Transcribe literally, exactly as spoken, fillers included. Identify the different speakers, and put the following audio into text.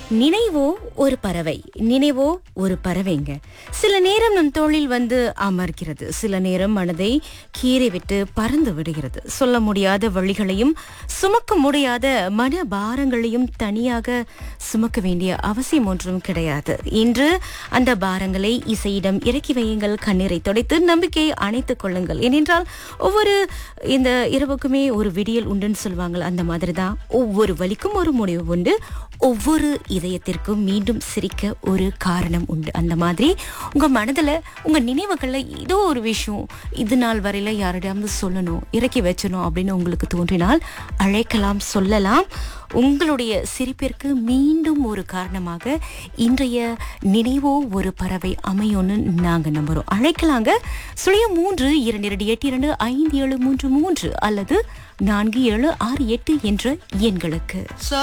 Speaker 1: நினைவோ ஒரு பறவை நினைவோ ஒரு பறவைங்க. சில நேரம் நம் தோளில் வந்து அமர்கிறது, சில நேரம் மனதை கீறி விட்டு பறந்து விடுகிறது. சொல்ல முடியாத வழிகளையும் சுமக்க முடியாத மன பாரங்களையும் தனியாக சுமக்க வேண்டிய அவசியம் ஒன்றும் கிடையாது. இன்று அந்த பாரங்களை இசையிடம் இறக்கி வையுங்கள், கண்ணீரை துடைத்து நம்பிக்கையை அணைத்துக் கொள்ளுங்கள். ஏனென்றால் ஒவ்வொரு இந்த இரவுக்குமே ஒரு விடியல் உண்டுன்னு சொல்லுவாங்க. அந்த மாதிரி தான் ஒவ்வொரு வலிக்கும் ஒரு முடிவு உண்டு, ஒவ்வொரு இதயத்திற்கும் மீண்டும் சிரிக்க ஒரு காரணம் உண்டு. அந்த மாதிரி உங்க மனதுல உங்க நினைவுகள்ல ஏதோ ஒரு விஷயம் இது நாள் வரையில யாரிடமாவது சொல்லணும், இறக்கி வச்சணும் அப்படின்னு உங்களுக்கு தோன்றினால் அழைக்கலாம், சொல்லலாம். உங்களுடைய சிரிப்பிற்கு மீண்டும் ஒரு காரணமாக இன்றைய நினைவோ ஒரு பறவை அமையும்னு நாங்க நம்புறோம். அழைக்கலாங்க. சுழியம் மூன்று இரண்டு இரண்டு எட்டு இரண்டு ஐந்து ஏழு மூன்று மூன்று அல்லது நான்கு ஏழு ஆறு எட்டு என்ற எண்களுக்கு.